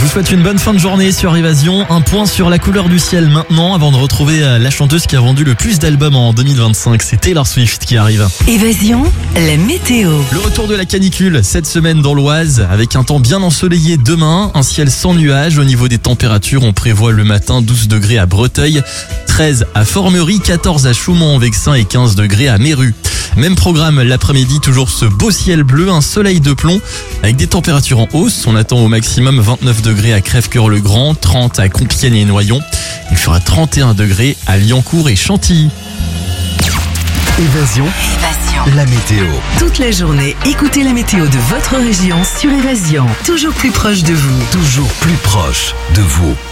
vous souhaite une bonne fin de journée sur Évasion. Un point sur la couleur du ciel maintenant avant de retrouver la chanteuse qui a vendu le plus d'albums en 2025. C'est Taylor Swift qui arrive. Évasion, la météo. Le retour de la canicule cette semaine dans l'Oise avec un temps bien ensoleillé demain, un ciel sans nuages. Au niveau des températures, on prévoit le matin 12 degrés à Breteuil, 13 à Formerie, 14 à Chaumont-en-Vexin et 15 degrés à Méru. Même programme l'après-midi, toujours ce beau ciel bleu, un soleil de plomb avec des températures en hausse. On attend au maximum 29 degrés à Crèvecœur-le-Grand, 30 à Compiègne et Noyon. Il fera 31 degrés à Liancourt et Chantilly. Évasion, la météo. Toute la journée, écoutez la météo de votre région sur Évasion. Toujours plus proche de vous. Toujours plus proche de vous.